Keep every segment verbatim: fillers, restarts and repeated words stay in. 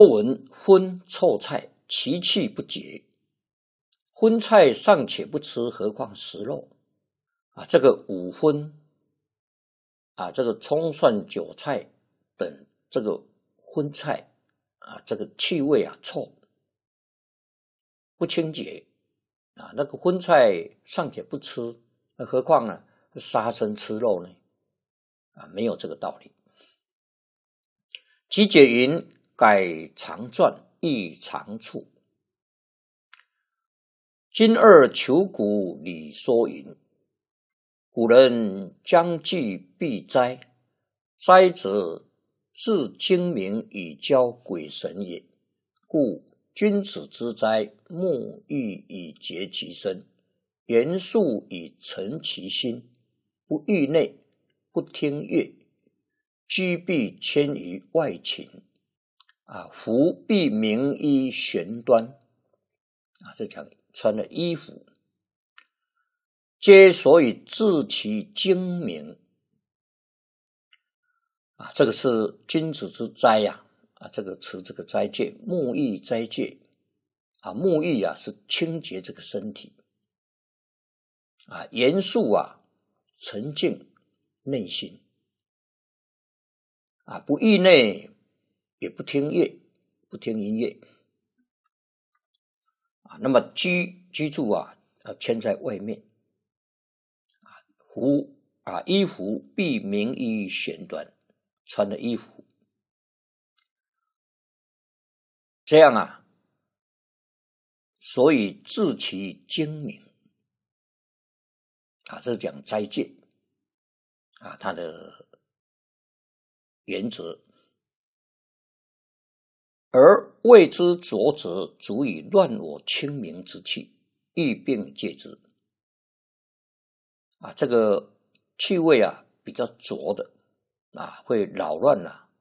闻荤臭菜，其气不绝。荤菜尚且不吃，何况食肉啊？这个五荤啊，这个葱蒜韭菜等这个荤菜啊，这个气味啊臭，不清洁啊。那个荤菜尚且不吃，何况呢杀生吃肉呢？啊，没有这个道理。集解云：改常传，益常处。今二求古理说云：古人将计必灾，灾则自精明以教鬼神也。故君子之灾，莫欲以竭其身，严肃以诚其心，不欲内，不听乐，居必迁于外勤。啊，服必明衣玄端。啊，这讲穿的衣服，皆所以治其精明。啊，这个是君子之斋呀、啊，啊，这个持这个斋戒，沐浴斋戒，啊，沐浴啊是清洁这个身体，啊，严肃啊，沉静内心，啊，不欲内，也不听乐，不听音乐，啊，那么居居住啊，要迁在外面。服啊，衣服必明于玄端，穿的衣服，这样啊，所以治其精明啊，这是讲斋戒啊，它的原则。而谓之浊者，足以乱我清明之气，欲并戒之。啊，这个气味啊比较浊的啊，会扰乱了、啊、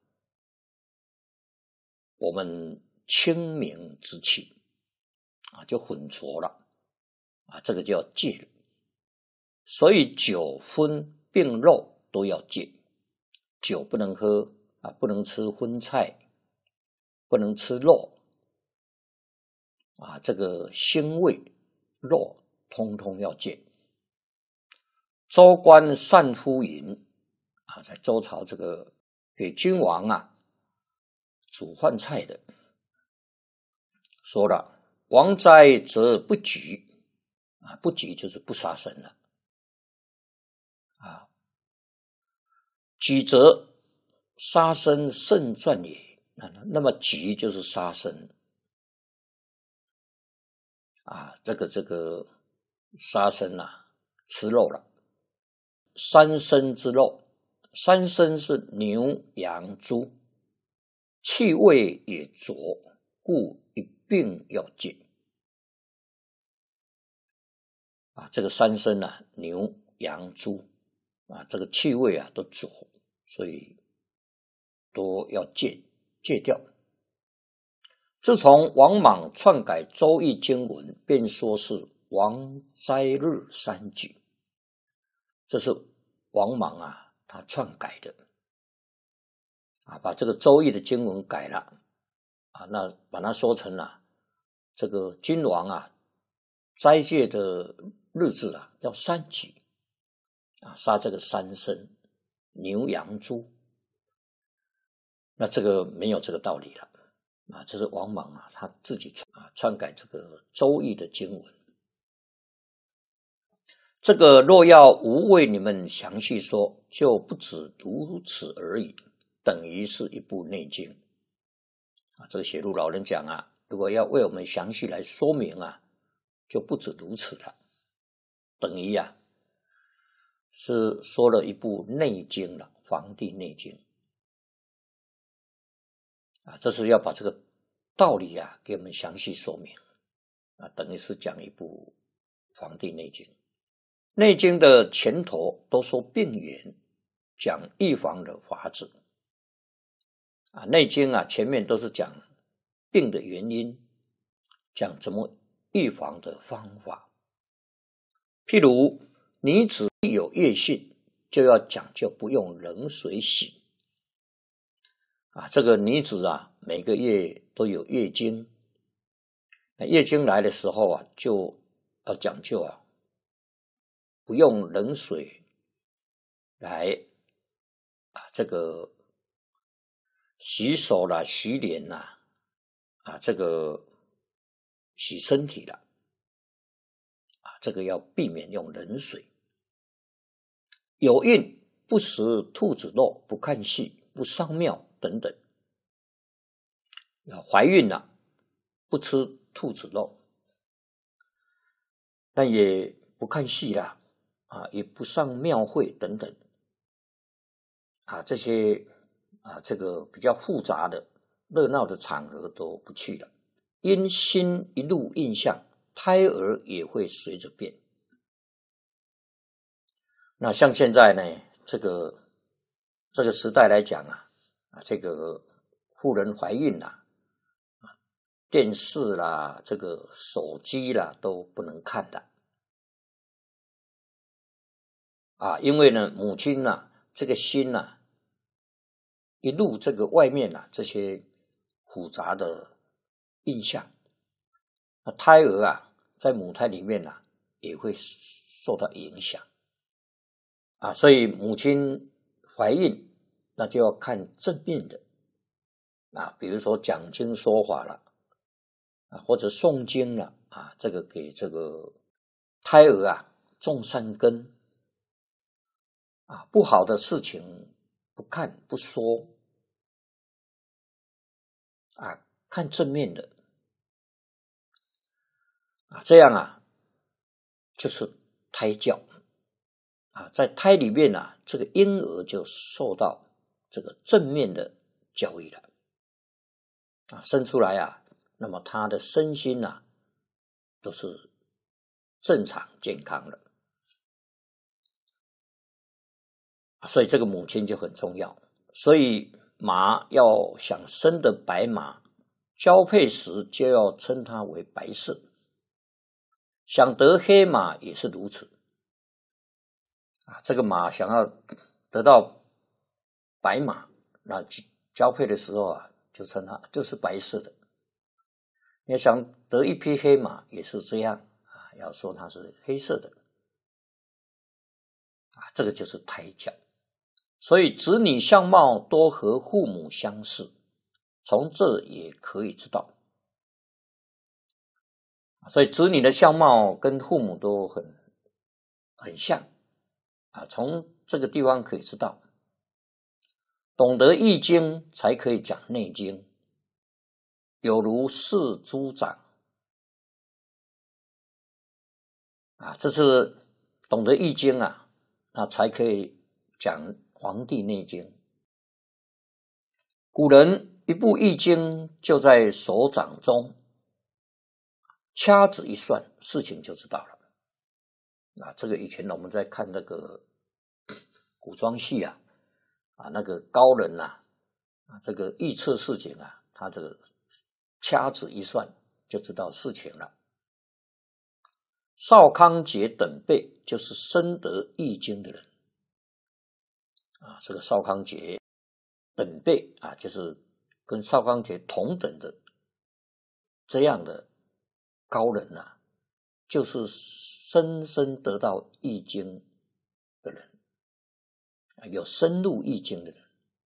我们清明之气啊，就混浊了啊，这个就要戒了。所以酒荤并肉都要戒，酒不能喝啊，不能吃荤菜，不能吃肉啊，这个腥味肉通通要戒。周官善夫云啊，在周朝这个给君王啊煮饭菜的，说了：王斋则不举啊，不举就是不杀生了啊，举则杀生甚传也。那么举就是杀生啊，这个这个杀生啊，吃肉了。三牲之肉，三牲是牛、羊、猪，气味也浊，故一并要戒。啊，这个三牲啊，牛、羊、猪啊，这个气味啊都浊，所以都要戒戒掉。自从王莽篡改周易经文，便说是王斋日三举。这是王莽啊，他篡改的啊，把这个周易的经文改了啊，那把它说成了、啊、这个君王啊斋戒的日子啊要三举啊，杀这个三牲牛羊猪，那这个没有这个道理了啊，这是王莽啊他自己啊篡改这个周易的经文。这个若要无为你们详细说，就不止如此而已，等于是一部内经啊。这个写入老人讲啊，如果要为我们详细来说明啊，就不止如此了，等于啊是说了一部内经了，《黄帝内经》啊，这是要把这个道理啊给我们详细说明啊，等于是讲一部《黄帝内经》。内经的前头都说病源，讲预防的法子啊。内经啊前面都是讲病的原因，讲怎么预防的方法。譬如女子有月经，就要讲究不用冷水洗啊，这个女子啊，每个月都有月经，月经来的时候啊，就要讲究啊，不用冷水来啊，这个洗手啦、洗脸啦，啊，这个洗身体啦，啊，这个要避免用冷水。有孕不食兔子肉，不看戏，不上庙等等。怀孕了，不吃兔子肉，但也不看戏啦，啊，也不上庙会等等，啊，这些啊，这个比较复杂的、热闹的场合都不去了。因心一入印象，胎儿也会随着变。那像现在呢，这个这个时代来讲啊，啊，这个妇人怀孕啦，啊，电视啦，这个手机啦都不能看的，啊，因为呢，母亲呐、啊，这个心呐、啊，一入这个外面啊，这些复杂的印象，那胎儿啊，在母胎里面啊，也会受到影响。啊，所以母亲怀孕，那就要看正面的啊，比如说讲经说法了啊，或者诵经了啊，这个给这个胎儿啊种善根啊，不好的事情不看不说啊，看正面的啊，这样啊就是胎教。啊，在胎里面啊，这个婴儿就受到这个正面的教育了，啊，生出来啊，那么他的身心啊都是正常健康的，啊，所以这个母亲就很重要。所以马要想生的白马，交配时就要称它为白色，想得黑马也是如此。啊，这个马想要得到白马，那交配的时候啊，就称它就是白色的。你想得一匹黑马也是这样啊，要说它是黑色的啊，这个就是胎教。所以子女相貌多和父母相似，从这也可以知道。所以子女的相貌跟父母都很很像。啊，从这个地方可以知道，懂得易经才可以讲内经，有如是诸长啊，这是懂得易经啊，那才可以讲黄帝内经。古人一部易经就在手掌中，掐指一算，事情就知道了。啊，这个以前我们在看那个古装戏啊，啊，那个高人呐、啊，啊，这个预测事情啊，他这个掐指一算就知道事情了。邵康节等辈就是深得易经的人啊，这个邵康节等辈啊，就是跟邵康节同等的这样的高人啊，就是深深得到易经的人，有深入易经的人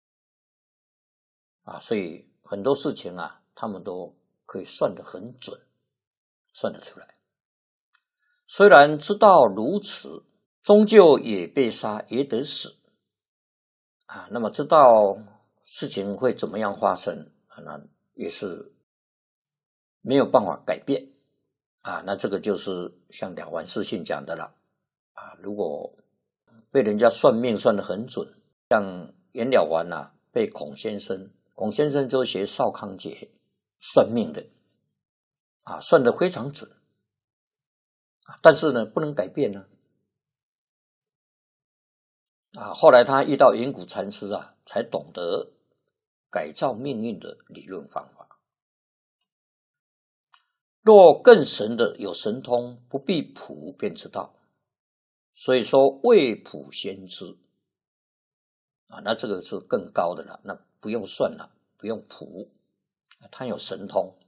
啊，所以很多事情啊，他们都可以算得很准，算得出来。虽然知道如此，终究也被杀，也得死啊。那么知道事情会怎么样发生啊，那也是没有办法改变啊。那这个就是像了凡四训讲的了啊。如果被人家算命算得很准，像袁了凡啊，被孔先生，孔先生就学邵康节算命的啊，算得非常准啊，但是呢，不能改变呢啊。后来他遇到云谷禅师啊，才懂得改造命运的理论方法。若更神的有神通，不必卜便知道。所以说未卜先知啊，那这个是更高的了，那不用算了，不用卜，他有神通